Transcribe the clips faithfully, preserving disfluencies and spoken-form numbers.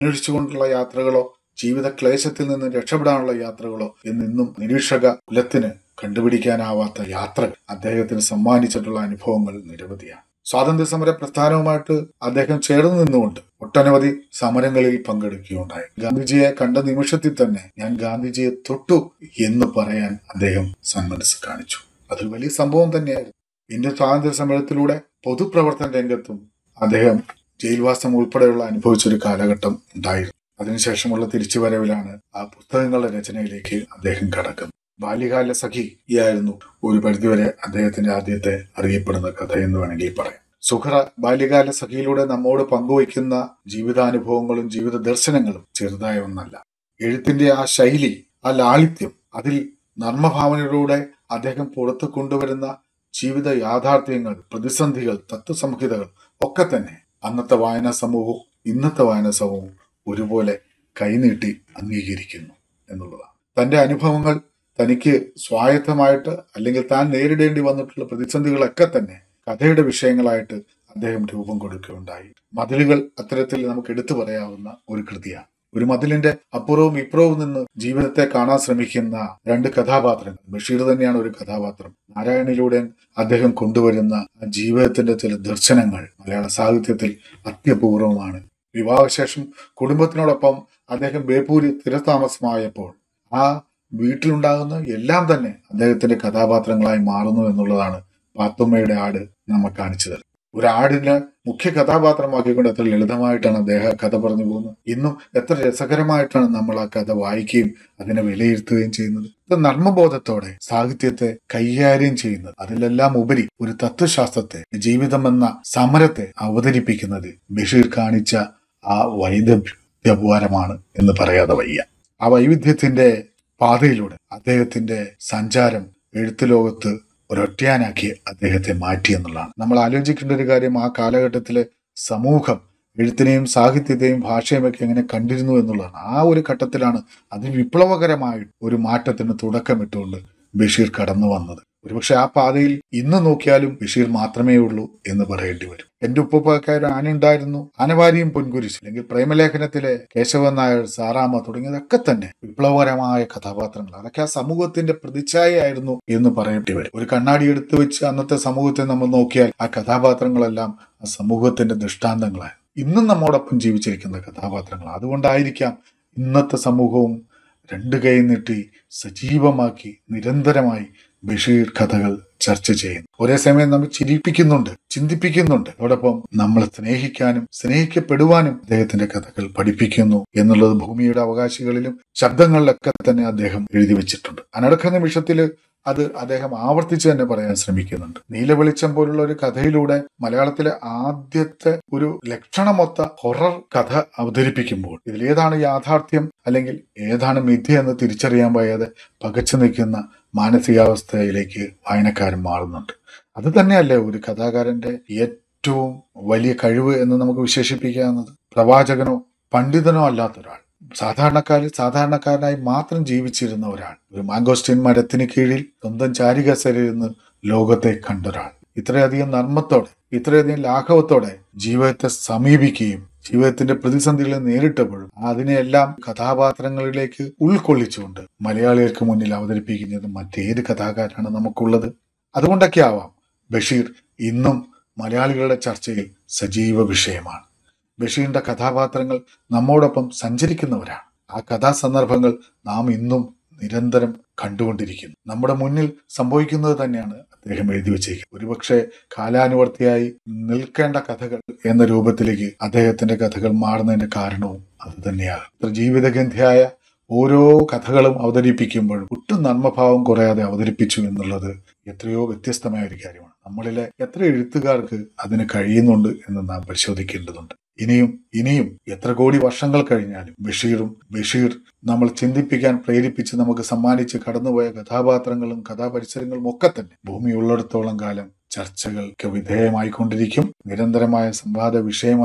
അന്വേഷിച്ചുകൊണ്ടുള്ള യാത്രകളോ ജീവിത ക്ലേശത്തിൽ നിന്ന് രക്ഷപ്പെടാനുള്ള യാത്രകളോ എന്നെന്നും നിരീക്ഷക കുലത്തിന് കണ്ടുപിടിക്കാനാവാത്ത യാത്രകൾ അദ്ദേഹത്തിന് സമ്മാനിച്ചിട്ടുള്ള അനുഭവങ്ങൾ നിരവധിയാണ്. സ്വാതന്ത്ര്യ സമര പ്രസ്ഥാനവുമായിട്ട് അദ്ദേഹം ചേർന്ന് നിന്നുകൊണ്ട് ഒട്ടനവധി സമരങ്ങളിൽ പങ്കെടുക്കുകയുണ്ടായി. ഗാന്ധിജിയെ കണ്ട നിമിഷത്തിൽ തന്നെ ഞാൻ ഗാന്ധിജിയെ തൊട്ടു എന്ന് പറയാൻ അദ്ദേഹം സന്മനസ് കാണിച്ചു. അതൊരു വലിയ സംഭവം തന്നെയായിരുന്നു. ഇന്ത്യൻ സ്വാതന്ത്ര്യ സമരത്തിലൂടെ പൊതുപ്രവർത്തന രംഗത്തും അദ്ദേഹം ജയിൽവാസം ഉൾപ്പെടെയുള്ള അനുഭവിച്ചൊരു കാലഘട്ടം ഉണ്ടായിരുന്നു. അതിനുശേഷമുള്ള തിരിച്ചുവരവിലാണ് ആ പുസ്തകങ്ങളുടെ രചനയിലേക്ക് അദ്ദേഹം കടക്കുന്നത്. ബാല്യകാല സഖിയായിരുന്നു ഒരു പരിധിവരെ അദ്ദേഹത്തിന്റെ ആദ്യത്തെ അറിയപ്പെടുന്ന കഥ എന്ന് വേണമെങ്കിൽ പറയാം. സുഹറ ബാല്യകാല സഖിയിലൂടെ നമ്മോട് പങ്കുവയ്ക്കുന്ന ജീവിതാനുഭവങ്ങളും ജീവിത ദർശനങ്ങളും ചെറുതായ ഒന്നല്ല. എഴുത്തിന്റെ ആ ശൈലി, ആ ലാളിത്യം, അതിൽ നർമ്മഭാവനയിലൂടെ അദ്ദേഹം പുറത്തു കൊണ്ടുവരുന്ന ജീവിത യാഥാർത്ഥ്യങ്ങൾ, പ്രതിസന്ധികൾ, തത്വസംഹിതകൾ ഒക്കെ തന്നെ അന്നത്തെ വായനാ സമൂഹവും ഇന്നത്തെ വായനാ സമൂഹവും ഒരുപോലെ കൈനീട്ടി അംഗീകരിക്കുന്നു എന്നുള്ളതാണ്. തന്റെ അനുഭവങ്ങൾ തനിക്ക് സ്വായത്തമായിട്ട് അല്ലെങ്കിൽ താൻ നേരിടേണ്ടി വന്നിട്ടുള്ള പ്രതിസന്ധികളൊക്കെ തന്നെ കഥയുടെ വിഷയങ്ങളായിട്ട് അദ്ദേഹം രൂപം കൊടുക്കുകയുണ്ടായി. മതിലുകൾ അത്തരത്തിൽ നമുക്ക് എടുത്തു പറയാവുന്ന ഒരു കൃതിയാണ്. ഒരു മതിലിന്റെ അപ്പുറവും ഇപ്പുറവും നിന്ന് ജീവിതത്തെ കാണാൻ ശ്രമിക്കുന്ന രണ്ട് കഥാപാത്രങ്ങൾ. ബഷീർ തന്നെയാണ് ഒരു കഥാപാത്രം. നാരായണിലൂടെ അദ്ദേഹം കൊണ്ടുവരുന്ന ജീവിതത്തിന്റെ ചില ദർശനങ്ങൾ മലയാള സാഹിത്യത്തിൽ അത്യപൂർവമാണ്. വിവാഹശേഷം കുടുംബത്തിനോടൊപ്പം അദ്ദേഹം ബേപ്പൂരിൽ സ്ഥിരതാമസമായപ്പോൾ ആ വീട്ടിലുണ്ടാകുന്ന എല്ലാം തന്നെ അദ്ദേഹത്തിന്റെ കഥാപാത്രങ്ങളായി മാറുന്നു എന്നുള്ളതാണ് പാത്തുമ്മയുടെ ആട് നമ്മെ കാണിച്ചത്. ഒരു ആടിനെ മുഖ്യ കഥാപാത്രമാക്കിക്കൊണ്ട് എത്ര ലളിതമായിട്ടാണ് അദ്ദേഹം കഥ പറഞ്ഞു പോകുന്നത്. ഇന്നും എത്ര രസകരമായിട്ടാണ് നമ്മൾ ആ കഥ വായിക്കുകയും അതിനെ വിലയിരുത്തുകയും ചെയ്യുന്നത്. ഇത് നർമ്മബോധത്തോടെ സാഹിത്യത്തെ കൈകാര്യം ചെയ്യുന്നത്, അതിലെല്ലാം ഉപരി ഒരു തത്വശാസ്ത്രത്തെ, ജീവിതം എന്ന സമരത്തെ അവതരിപ്പിക്കുന്നത് ബഷീർ കാണിച്ച ആ വൈദഗ്ധ്യപരമാണ് എന്ന് പറയാതെ വയ്യ. ആ വൈവിധ്യത്തിന്റെ പാതയിലൂടെ അദ്ദേഹത്തിന്റെ സഞ്ചാരം എഴുത്തു ലോകത്ത് ഒരൊറ്റയാനാക്കി അദ്ദേഹത്തെ മാറ്റി എന്നുള്ളതാണ്. നമ്മൾ ആലോചിക്കേണ്ട ഒരു കാര്യം, ആ കാലഘട്ടത്തിലെ സമൂഹം എഴുത്തിനെയും സാഹിത്യത്തെയും ഭാഷയും ഒക്കെ എങ്ങനെ കണ്ടിരുന്നു എന്നുള്ളതാണ്. ആ ഒരു ഘട്ടത്തിലാണ് അതിവിപ്ലവകരമായ ഒരു മാറ്റത്തിന് തുടക്കമിട്ടുകൊണ്ട് ബഷീർ കടന്നു വന്നത്. ഒരുപക്ഷെ ആ പാതയിൽ ഇന്ന് നോക്കിയാലും ബഷീർ മാത്രമേ ഉള്ളൂ എന്ന് പറയേണ്ടി വരും. എന്റെ ഉപ്പുപ്പാക്കാരൻ ആനയുണ്ടായിരുന്നു, ആനവാരിയും പൊൻകുരിശ്, അല്ലെങ്കിൽ പ്രേമലേഖനത്തിലെ കേശവൻ നായർ, സാറാമ്മ തുടങ്ങിയതൊക്കെ തന്നെ വിപ്ലവകരമായ കഥാപാത്രങ്ങൾ. അതൊക്കെ ആ സമൂഹത്തിന്റെ പ്രതിച്ഛായയായിരുന്നു എന്ന് പറയേണ്ടി വരും. ഒരു കണ്ണാടി എടുത്തു വെച്ച് അന്നത്തെ സമൂഹത്തെ നമ്മൾ നോക്കിയാൽ ആ കഥാപാത്രങ്ങളെല്ലാം ആ സമൂഹത്തിന്റെ ദൃഷ്ടാന്തങ്ങളായി ഇന്നും നമ്മോടൊപ്പം ജീവിച്ചിരിക്കുന്ന കഥാപാത്രങ്ങൾ. അതുകൊണ്ടായിരിക്കാം ഇന്നത്തെ സമൂഹവും രണ്ടു കൈ നീട്ടി സജീവമാക്കി നിരന്തരമായി ബഷീർ കഥകൾ ചർച്ച ചെയ്യുന്നു. ഒരേ സമയം നമ്മൾ ചിരിപ്പിക്കുന്നുണ്ട്, ചിന്തിപ്പിക്കുന്നുണ്ട്. അതോടൊപ്പം നമ്മൾ സ്നേഹിക്കാനും സ്നേഹിക്കപ്പെടുവാനും അദ്ദേഹത്തിന്റെ കഥകൾ പഠിപ്പിക്കുന്നു എന്നുള്ളത് ഭൂമിയുടെ അവകാശികളിലും ശബ്ദങ്ങളിലൊക്കെ തന്നെ അദ്ദേഹം എഴുതി വെച്ചിട്ടുണ്ട്. അനടക്ക നിമിഷത്തില് അത് അദ്ദേഹം ആവർത്തിച്ച് തന്നെ പറയാൻ ശ്രമിക്കുന്നുണ്ട്. നീലവെളിച്ചം പോലുള്ള ഒരു കഥയിലൂടെ മലയാളത്തിലെ ആദ്യത്തെ ഒരു ലക്ഷണമൊത്ത ഹൊറർ കഥ അവതരിപ്പിക്കുമ്പോൾ ഇതിലേതാണ് യാഥാർത്ഥ്യം അല്ലെങ്കിൽ ഏതാണ് മിഥ്യ എന്ന് തിരിച്ചറിയാൻ വയ്യാതെ പകച്ചു നിൽക്കുന്ന മാനസികാവസ്ഥയിലേക്ക് വായനക്കാരൻ മാറുന്നുണ്ട്. അത് തന്നെയല്ലേ ഒരു കഥാകാരന്റെ ഏറ്റവും വലിയ കഴിവ് എന്ന് നമുക്ക് വിശേഷിപ്പിക്കാവുന്നത്. പ്രവാചകനോ പണ്ഡിതനോ അല്ലാത്ത ഒരാൾ, സാധാരണക്കാരിൽ സാധാരണക്കാരനായി മാത്രം ജീവിച്ചിരുന്ന ഒരാൾ, ഒരു മാംഗോസ്റ്റീൻ മരത്തിന് കീഴിൽ സ്വന്തം ചാരികസരിരുന്ന് ലോകത്തെ കണ്ടൊരാൾ, ഇത്രയധികം നർമ്മത്തോടെ ഇത്രയധികം ലാഘവത്തോടെ ജീവിതത്തെ സമീപിക്കുകയും ജീവിതത്തിന്റെ പ്രതിസന്ധികളെ നേരിട്ടപ്പോഴും അതിനെയെല്ലാം കഥാപാത്രങ്ങളിലേക്ക് ഉൾക്കൊള്ളിച്ചുകൊണ്ട് മലയാളികൾക്ക് മുന്നിൽ അവതരിപ്പിക്കുന്നത് മറ്റേത് കഥാകാരനാണ് നമുക്കുള്ളത്? അതുകൊണ്ടൊക്കെ ആവാം ബഷീർ ഇന്നും മലയാളികളുടെ ചർച്ചയിൽ സജീവ വിഷയമാണ്. ബഷീറിന്റെ കഥാപാത്രങ്ങൾ നമ്മോടൊപ്പം സഞ്ചരിക്കുന്നവരാണ്. ആ കഥാസന്ദർഭങ്ങൾ നാം ഇന്നും നിരന്തരം കണ്ടുകൊണ്ടിരിക്കുന്നു. നമ്മുടെ മുന്നിൽ സംഭവിക്കുന്നത് തന്നെയാണ് അദ്ദേഹം എഴുതി വെച്ചിരിക്കുന്നത്. ഒരുപക്ഷെ കാലാനുവർത്തിയായി നിൽക്കേണ്ട കഥകൾ എന്ന രൂപത്തിലേക്ക് അദ്ദേഹത്തിന്റെ കഥകൾ മാറുന്നതിന്റെ കാരണവും അത് തന്നെയാണ്. ജീവിതഗന്ധിയായ ഓരോ കഥകളും അവതരിപ്പിക്കുമ്പോഴും ഒട്ടും നന്മഭാവം കുറയാതെ അവതരിപ്പിച്ചു എന്നുള്ളത് എത്രയോ വ്യത്യസ്തമായ ഒരു കാര്യമാണ്. നമ്മളിലെ എത്ര എഴുത്തുകാർക്ക് അതിന് കഴിയുന്നുണ്ട് എന്ന് നാം പരിശോധിക്കേണ്ടതുണ്ട്. ഇനിയും ഇനിയും എത്ര കോടി വർഷങ്ങൾ കഴിഞ്ഞാലും ബഷീറും ബഷീർ നമ്മൾ ചിന്തിപ്പിക്കാൻ പ്രേരിപ്പിച്ച് നമുക്ക് സമ്മാനിച്ച് കടന്നുപോയ കഥാപാത്രങ്ങളും കഥാപരിസരങ്ങളും ഒക്കെ തന്നെ ഭൂമി ഉള്ളിടത്തോളം കാലം ചർച്ചകൾക്ക് വിധേയമായിക്കൊണ്ടിരിക്കും, നിരന്തരമായ സംവാദ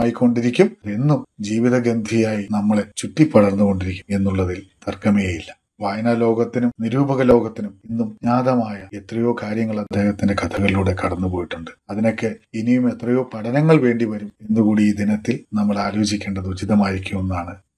വിഷയമായിക്കൊണ്ടിരിക്കും, എന്നും ജീവിതഗന്ധിയായി നമ്മളെ ചുറ്റിപ്പടർന്നുകൊണ്ടിരിക്കും എന്നുള്ളതിൽ തർക്കമേയില്ല. വായനാ ലോകത്തിനും നിരൂപക ലോകത്തിനും ഇന്നും ജ്ഞാതമായ എത്രയോ കാര്യങ്ങൾ അദ്ദേഹത്തിന്റെ കഥകളിലൂടെ കടന്നുപോയിട്ടുണ്ട്. അതിനൊക്കെ ഇനിയും എത്രയോ പഠനങ്ങൾ വേണ്ടി വരും എന്നുകൂടി ഈ ദിനത്തിൽ നമ്മൾ ആലോചിക്കേണ്ടത് ഉചിതമായിരിക്കുമെന്നാണ്